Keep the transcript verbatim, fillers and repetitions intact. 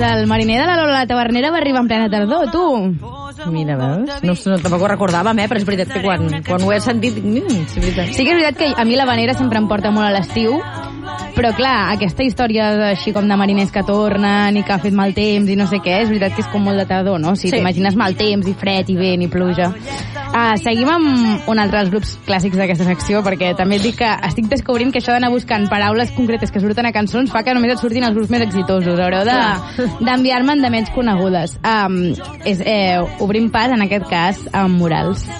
el mariner de la Lola la Tavernera va arribar en plena tardor, tu. Mira, veus? No, no, tampoc ho recordàvem, eh? Però és veritat que quan, quan ho he sentit... Mm, sí, veritat. Sí que és veritat que a mi l'Havanera sempre em porta molt a l'estiu, però clar, aquesta història així com de mariners que tornen i que ha fet mal temps i no sé què, és veritat que és com molt de tardor, no? O sigui, sí. T'imagines mal temps i fred i vent i pluja. Uh, seguim amb un altre dels grups clàssics d'aquesta secció, perquè també et dic que estic descobrint que això d'anar buscant paraules concretes que surten a cançons fa que només et surtin els grups més exitosos. Haureu d'enviar-me'n de, de menys conegudes. Um, és, eh, obrim pas, en aquest cas, amb Morals.